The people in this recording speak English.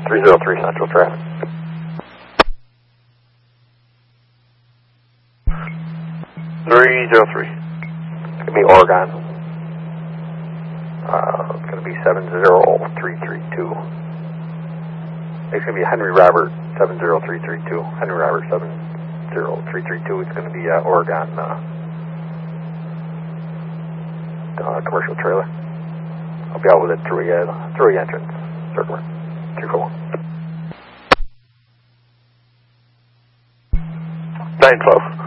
303 Central traffic. 303. It's going to be Oregon. It's going to be 70332. It's going to be Henry Robert 70332. Henry Robert 70332. It's going to be Oregon commercial trailer. I'll be out with it through the entrance. Circle 341. 912.